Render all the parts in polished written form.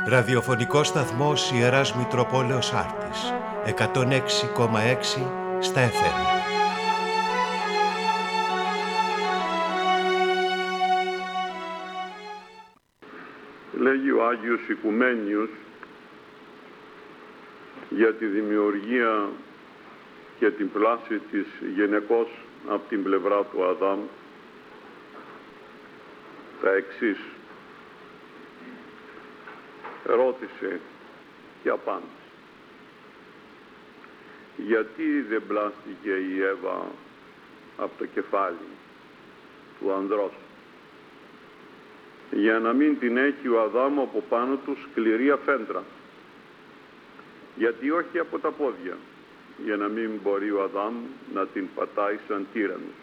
Ραδιοφωνικός σταθμός Ιεράς Μητροπόλεως Άρτης, 106,6 στα FM. Λέγει ο Άγιος Οικουμένιος για τη δημιουργία και την πλάση της γυναικός από την πλευρά του Αδάμ τα εξής. Ρώτησε και απάντησε. Γιατί δεν πλάστηκε η Εύα από το κεφάλι του ανδρός? Για να μην την έχει ο Αδάμ από πάνω του σκληρή αφέντρα. Γιατί όχι από τα πόδια, για να μην μπορεί ο Αδάμ να την πατάει σαν τύραννος.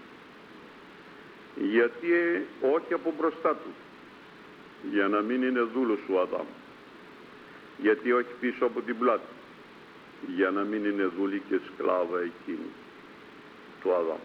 Γιατί όχι από μπροστά του, για να μην είναι δούλος ο Αδάμ. Γιατί όχι πίσω από την πλάτη, για να μην είναι δούλη και σκλάβα εκείνη του Αδάμ.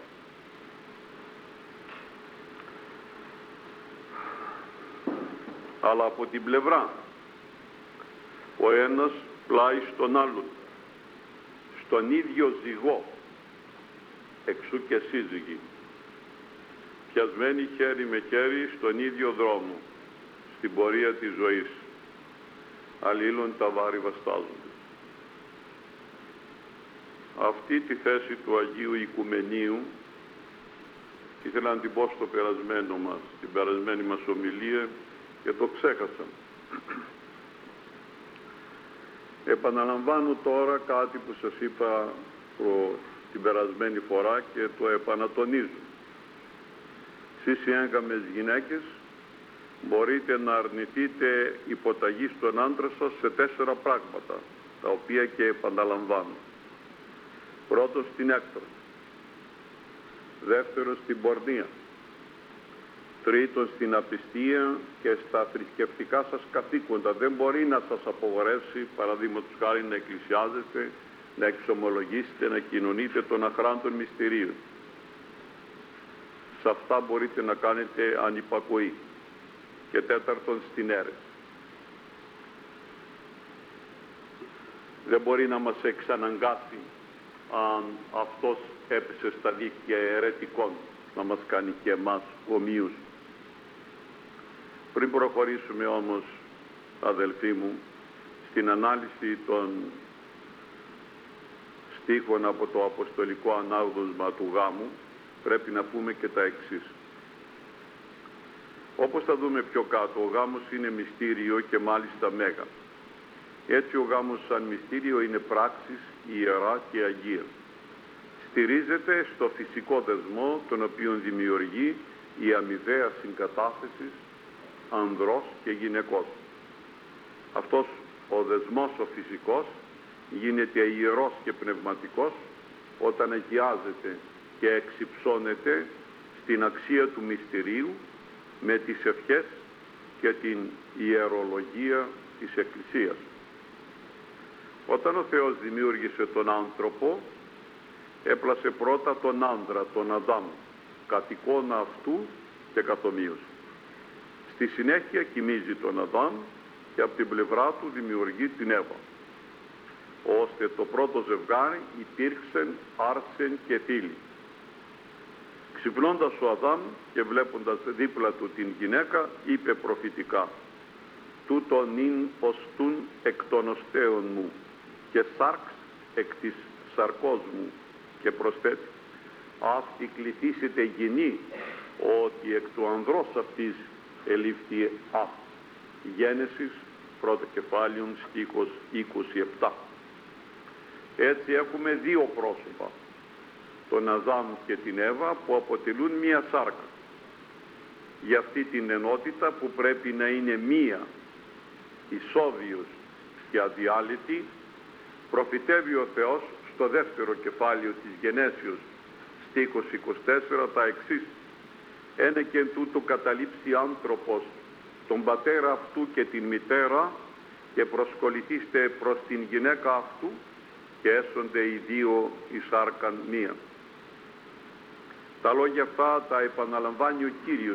Αλλά από την πλευρά, ο ένας πλάι στον άλλον, στον ίδιο ζυγό, εξού και σύζυγοι, πιασμένοι χέρι με χέρι στον ίδιο δρόμο, στην πορεία της ζωής. Αλλήλων τα βάρη βαστάζονται. Αυτή τη θέση του Αγίου Οικουμενίου ήθελα να την πω στο περασμένο μας, την περασμένη μας ομιλία, και το ξέχασα. Επαναλαμβάνω τώρα κάτι που σας είπα την περασμένη φορά και το επανατονίζω. Εσείς οι έγκαμες γυναίκες μπορείτε να αρνηθείτε υποταγή στον άντρα σας σε 4 πράγματα, τα οποία και επαναλαμβάνω. Πρώτον, στην έκτρωση. Δεύτερον, στην πορνεία. Τρίτον, στην απιστία και στα θρησκευτικά σας καθήκοντα. Δεν μπορεί να σας απογορεύσει, παραδείγματος χάρη, να εκκλησιάζετε, να εξομολογήσετε, να κοινωνείτε των αχράντων μυστηρίων. Σε αυτά μπορείτε να κάνετε ανυπακοή. Και τέταρτον, στην αίρεση. Δεν μπορεί να μας εξαναγκάσει, αν αυτός έπεσε στα δίχτυα αιρετικών, να μας κάνει και εμάς ομοίους. Πριν προχωρήσουμε όμως, αδελφοί μου, στην ανάλυση των στίχων από το Αποστολικό Ανάγνωσμα του Γάμου, πρέπει να πούμε και τα εξής. Όπως θα δούμε πιο κάτω, ο γάμος είναι μυστήριο και μάλιστα μέγα. Έτσι ο γάμος σαν μυστήριο είναι πράξης ιερά και αγία. Στηρίζεται στο φυσικό δεσμό, τον οποίον δημιουργεί η αμοιβαία συγκατάθεση ανδρός και γυναικός. Αυτός ο δεσμός ο φυσικός γίνεται ιερός και πνευματικός όταν αγιάζεται και εξυψώνεται στην αξία του μυστηρίου με τις ευχές και την ιερολογία της Εκκλησίας. Όταν ο Θεός δημιούργησε τον άνθρωπο, έπλασε πρώτα τον άντρα, τον Αδάμ, κατ' εικόνα αυτού και καθ' ομοίωση. Στη συνέχεια κοιμίζει τον Αδάμ και από την πλευρά του δημιουργεί την Εύα, ώστε το πρώτο ζευγάρι υπήρξεν άρσεν και θήλη. Ξυπνώντας ο Αδάμ και βλέποντας δίπλα του την γυναίκα, είπε προφητικά: «Τούτον ειν οστούν εκ των οστέων μου και σάρξ εκ της σαρκός μου», και προσθέτει: «Αυτή κληθήσετε γυνή, ότι εκ του ανδρός αυτής ελήφθη α». Γένεσης, πρώτο κεφάλαιο, στίχος 27. Έτσι έχουμε 2 πρόσωπα, τον Αδάμ και την Εύα, που αποτελούν μία σάρκα. Για αυτή την ενότητα που πρέπει να είναι μία, ισόβιος και αδιάλυτη, προφητεύει ο Θεός στο 2ο κεφάλαιο της Γενέσεως, στίχος 24, τα εξής: «Ένε και εν τούτο καταλήψει άνθρωπος τον πατέρα αυτού και την μητέρα και προσκοληθήστε προς την γυναίκα αυτού και έσονται οι 2 εις σάρκαν μία». Τα λόγια αυτά τα επαναλαμβάνει ο Κύριος